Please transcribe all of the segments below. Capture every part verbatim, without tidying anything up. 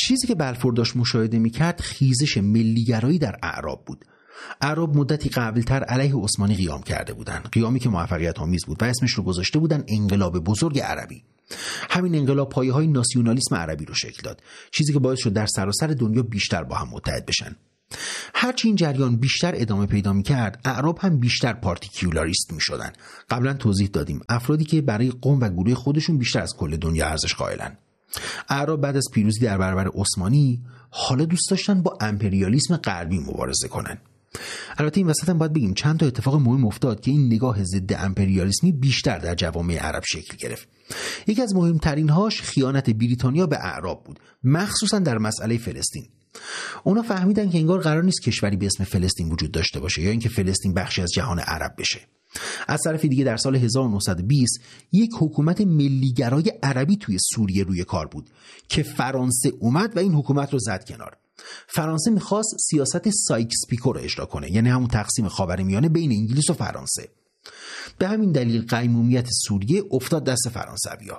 چیزی که بلفور داشت مشاهده میکرد خیزش ملیگرایی در اعراب بود. اعراب مدتی قبلتر علیه عثمانی قیام کرده بودند، قیامی که موفقیت آمیز بود و اسمش رو گذاشته بودن انقلاب بزرگ عربی. همین انقلاب پایه‌های ناسیونالیسم عربی رو شکل داد، چیزی که باعث شد در سراسر دنیا بیشتر با هم متحد بشن. هرچی این جریان بیشتر ادامه پیدا می‌کرد، اعراب هم بیشتر پارتیکولاریست می‌شدن. قبلا توضیح دادیم افرادی که برای قوم و گروه خودشون بیشتر از کل دنیا ارزش قائلن. اعراب بعد از پیروزی در برابر عثمانی حالا دوست داشتن با امپریالیسم غربی مبارزه کنن. البته این وسط هم باید بگیم چند تا اتفاق مهم افتاد که این نگاه ضد امپریالیسمی بیشتر در جوامع عرب شکل گرفت. یکی از مهمترین هاش خیانت بریتانیا به اعراب بود، مخصوصا در مسئله فلسطین. اونا فهمیدن که انگار قرار نیست کشوری به اسم فلسطین وجود داشته باشه یا اینکه فلسطین بخشی از جهان عرب بشه. از طرف دیگه در سال هزار و نهصد و بیست یک حکومت ملیگرای عربی توی سوریه روی کار بود که فرانسه اومد و این حکومت رو زد کنار. فرانسه میخواست سیاست سایکس پیکو رو اجرا کنه، یعنی همون تقسیم خاورمیانه بین انگلیس و فرانسه. به همین دلیل قیمومیت سوریه افتاد دست فرانسویا.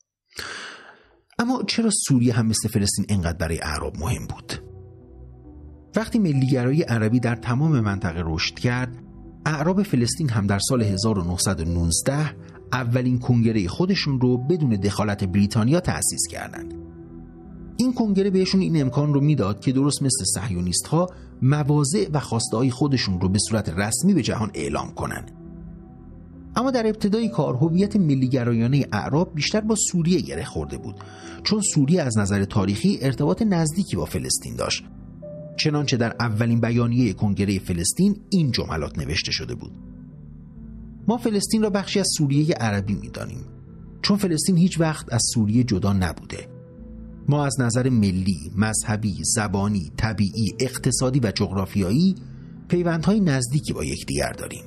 اما چرا سوریه هم مثل فلسطین انقدر برای اعراب مهم بود؟ وقتی ملیگرایی عربی در تمام منطقه رشد کرد، اعراب فلسطین هم در سال هزار و نهصد و نوزده اولین کنگره خودشون رو بدون دخالت بریتانیا تأسیس کردند. این کنگره بهشون این امکان رو میداد که درست مثل صهیونیست ها مواضع و خواسته های خودشون رو به صورت رسمی به جهان اعلام کنن. اما در ابتدای کار هویت ملیگرایانه اعراب بیشتر با سوریه گره خورده بود، چون سوریه از نظر تاریخی ارتباط نزدیکی با فلسطین داشت. چنانچه در اولین بیانیه کنگره فلسطین این جملات نوشته شده بود: ما فلسطین را بخشی از سوریه عربی می‌دانیم، چون فلسطین هیچ وقت از سوریه جدا نبوده. ما از نظر ملی، مذهبی، زبانی، طبیعی، اقتصادی و جغرافیایی پیوندهای نزدیکی با یکدیگر داریم.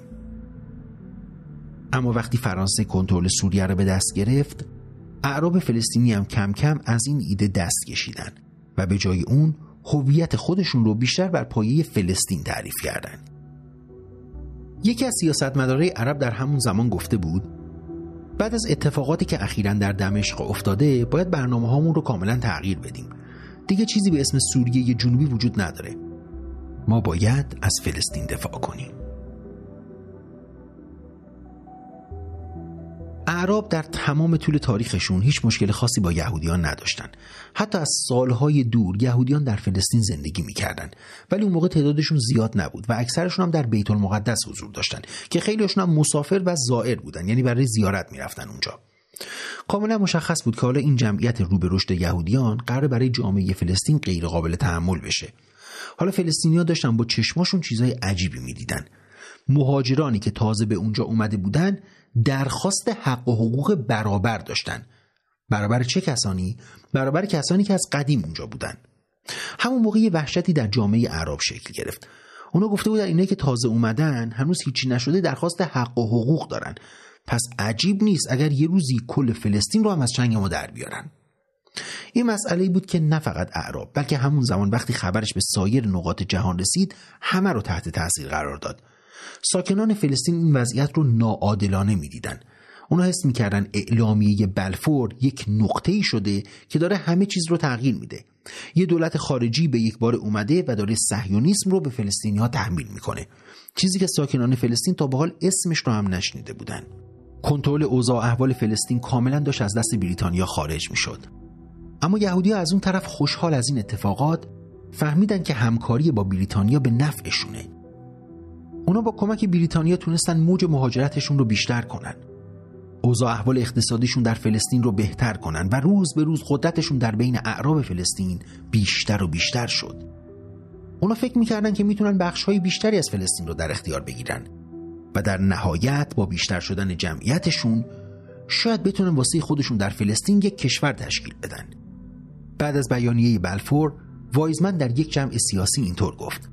اما وقتی فرانسه کنترل سوریه را به دست گرفت، اعراب فلسطینی هم کم کم از این ایده دست کشیدن و به جای اون هویت خودشون رو بیشتر بر پایه فلسطین تعریف کردن. یکی از سیاستمدارای عرب در همون زمان گفته بود بعد از اتفاقاتی که اخیراً در دمشق افتاده باید برنامه‌هامون رو کاملاً تغییر بدیم. دیگه چیزی به اسم سوریه جنوبی وجود نداره. ما باید از فلسطین دفاع کنیم. اعراب در تمام طول تاریخشون هیچ مشکل خاصی با یهودیان نداشتن. حتی از سالهای دور یهودیان در فلسطین زندگی میکردن، ولی اون موقع تعدادشون زیاد نبود و اکثرشون هم در بیت المقدس حضور داشتن که خیلیشون هم مسافر و زائر بودن، یعنی برای زیارت میرفتن اونجا. کاملا مشخص بود که حالا این جمعیت رو به رشد یهودیان قرار برای جامعه فلسطین غیر قابل تحمل بشه. حالا فلسطینی‌ها داشتن با چشماشون چیزای عجیبی میدیدن. مهاجرانی که تازه به اونجا اومده بودن درخواست حق و حقوق برابر داشتن. برابر چه کسانی؟ برابر کسانی که از قدیم اونجا بودن. همون موقع وحشتی در جامعه اعراب شکل گرفت. اونا گفته بودن اینایی که تازه اومدن هنوز هیچی نشده درخواست حق و حقوق دارن. پس عجیب نیست اگر یه روزی کل فلسطین رو هم از چنگ ما در بیارن. این مسئله بود که نه فقط اعراب بلکه همون زمان وقتی خبرش به سایر نقاط جهان رسید همه رو تحت تاثیر قرار داد. ساکنان فلسطین این وضعیت رو ناعادلانه می‌دیدن. اونا حس می‌کردن اعلامیه بلفور یک نقطه‌ای شده که داره همه چیز رو تغییر میده. یه دولت خارجی به یک بار اومده و داره صهیونیسم رو به فلسطینی‌ها تحمیل میکنه، چیزی که ساکنان فلسطین تا به حال اسمش رو هم نشنیده بودن. کنترل اوضاع احوال فلسطین کاملا داشت از دست بریتانیا خارج میشد. اما یهودی‌ها از اون طرف خوشحال از این اتفاقات فهمیدن که همکاری با بریتانیا به نفعشونه. اونا با کمک بریتانیا تونستن موج مهاجرتشون رو بیشتر کنن، اوضاع احوال اقتصادیشون در فلسطین رو بهتر کنن و روز به روز قدرتشون در بین اعراب فلسطین بیشتر و بیشتر شد. اونا فکر میکردن که میتونن بخش‌های بیشتری از فلسطین رو در اختیار بگیرن و در نهایت با بیشتر شدن جمعیتشون شاید بتونن واسه خودشون در فلسطین یک کشور تشکیل بدن. بعد از بیانیه بلفور، وایزمن در یک جمع سیاسی اینطور گفت: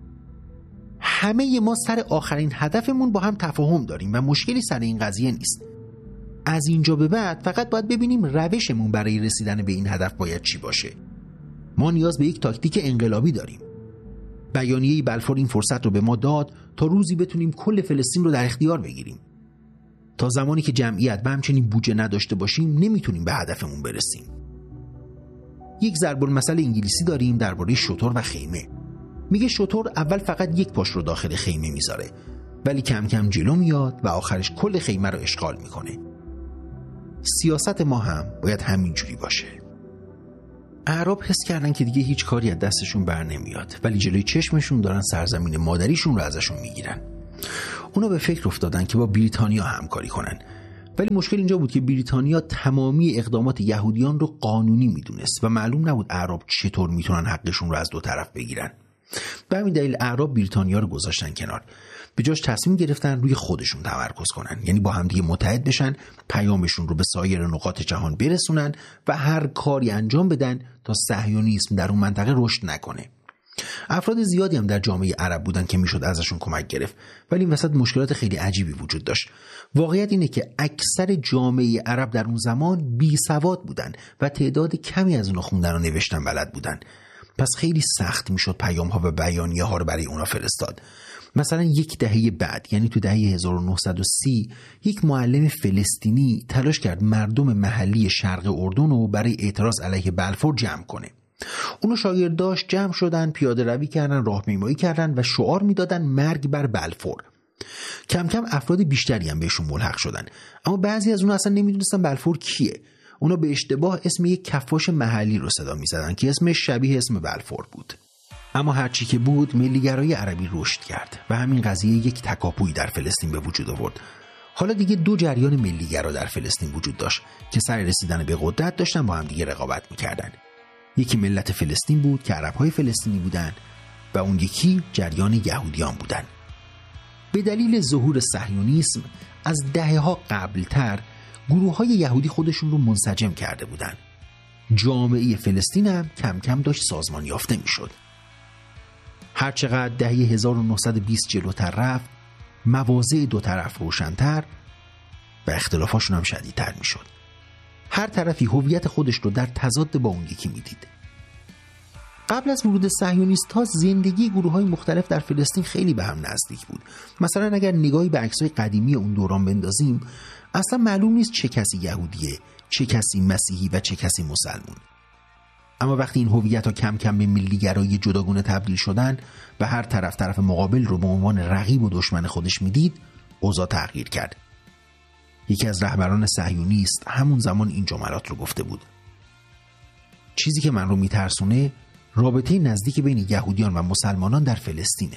همه ما سر آخرین هدفمون با هم تفاهم داریم و مشکلی سر این قضیه نیست. از اینجا به بعد فقط باید ببینیم روشمون برای رسیدن به این هدف باید چی باشه. ما نیاز به یک تاکتیک انقلابی داریم. بیانیه بلفور این فرصت رو به ما داد تا روزی بتونیم کل فلسطین رو در اختیار بگیریم. تا زمانی که جمعیت و همچنین بودجه نداشته باشیم نمیتونیم به هدفمون برسیم. یک ضرب المثل انگلیسی داریم درباره شتر و خیمه. میگه شتر اول فقط یک پاش رو داخل خیمه میذاره، ولی کم کم جلو میاد و آخرش کل خیمه رو اشغال میکنه. سیاست ما هم باید همینجوری باشه. اعراب حس کردن که دیگه هیچ کاری از دستشون بر نمیاد، ولی جلوی چشمشون دارن سرزمین مادریشون رو ازشون میگیرن. اونا به فکر افتادن که با بریتانیا همکاری کنن، ولی مشکل اینجا بود که بریتانیا تمامی اقدامات یهودیان رو قانونی میدونست و معلوم نبود اعراب چطور میتونن حقشون رو از دو طرف بگیرن. به همین دلیل اعراب بریتانیا رو گذاشتن کنار، به جاش تصمیم گرفتن روی خودشون تمرکز کنن، یعنی با هم دیگه متحد بشن، پیامشون رو به سایر نقاط جهان برسونن و هر کاری انجام بدن تا صهیونیسم در اون منطقه رشد نکنه. افراد زیادی هم در جامعه عرب بودن که میشد ازشون کمک گرفت، ولی این وسط مشکلات خیلی عجیبی وجود داشت. واقعیت اینه که اکثر جامعه عرب در اون زمان بی سواد بودن و تعداد کمی از اونها خوندن و نوشتن بلد بودن. پس خیلی سخت میشد پیام ها و بیانیه ها رو برای اونا فرستاد. مثلا یک دهه بعد، یعنی تو دهه هزار و نهصد و سی، یک معلم فلسطینی تلاش کرد مردم محلی شرق اردن رو برای اعتراض علیه بلفور جمع کنه. اونو شاگرداش جمع شدن، پیاده روی کردن، راهپیمایی کردن و شعار میدادن مرگ بر بلفور. کم کم افراد بیشتری هم بهشون ملحق شدن، اما بعضی از اونها اصلا نمیدونستن بلفور کیه. اونا به اشتباه اسم یک کفاش محلی رو صدا میزدن که اسمش شبیه اسم بلفور بود. اما هرچی که بود، ملیگرایی عربی رشد کرد و همین قضیه یک تکاپویی در فلسطین به وجود آورد. حالا دیگه دو جریان ملیگرا در فلسطین وجود داشت که سر رسیدن به قدرت داشتن با هم دیگه رقابت میکردن. یکی ملت فلسطین بود که عربهای فلسطینی بودن و اون یکی جریان یهودیان بودن. به دلیل ظهور صهیونیسم از دهه‌ها قبلتر گروه‌های یهودی خودشون رو منسجم کرده بودن. جامعه فلسطین هم کم کم داشت سازمان یافته میشد. هرچقدر دهه هزار و نهصد و بیست جلوتر رفت، مواضع دو طرف روشن‌تر و اختلافاشون هم شدیدتر میشد. هر طرفی هویت خودش رو در تضاد با اون یکی میدید. قبل از ورود صهیونیست‌ها زندگی گروه‌های مختلف در فلسطین خیلی به هم نزدیک بود. مثلا اگر نگاهی به عکس‌های قدیمی اون دوران بندازیم، اصلا معلوم نیست چه کسی یهودیه، چه کسی مسیحی و چه کسی مسلمان. اما وقتی این هویت‌ها کم کم به ملی‌گرایی جداگانه تبدیل شدن و هر طرف طرف مقابل رو به عنوان رقیب و دشمن خودش میدید، اوضاع تغییر کرد. یکی از رهبران صهیونیست همون زمان این جملات رو گفته بود: چیزی که من رو میترسونه رابطه نزدیک بین یهودیان و مسلمانان در فلسطینه.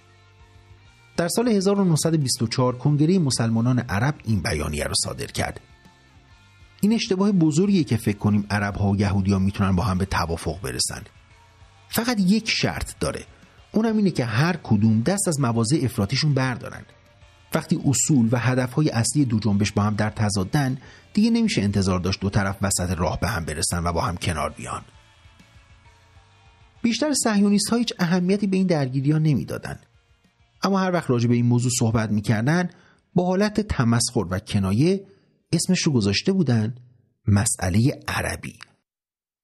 در سال هزار و نهصد و بیست و چهار کنگره مسلمانان عرب این بیانیه رو صادر کرد. این اشتباه بزرگیه که فکر کنیم عرب‌ها و یهودیان میتونن با هم به توافق برسن. فقط یک شرط داره، اونم اینه که هر کدوم دست از مواضع افراطیشون بردارن. وقتی اصول و هدفهای اصلی دو جنبش با هم در تضادن، دیگه نمیشه انتظار داشت دو طرف وسط راه به هم برسن و با هم کنار بیان. بیشتر صهیونیست‌ها هیچ اهمیتی به این درگیری‌ها نمیدادن، اما هر وقت راجع به این موضوع صحبت میکردن با حالت تمسخر و کنایه اسمش رو گذاشته بودن مسئله عربی.